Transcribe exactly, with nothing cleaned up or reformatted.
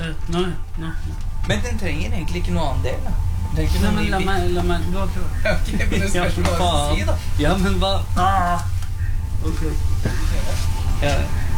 Nei, nei. Men den trenger egentlig ikke noe annen del, da. Den trenger ikke Nei, noe men ny la bit. meg, la meg, la meg. Ok, men det skal Ja, du bare faen. si, da. Ja, men hva? Ah. Ok. Ja.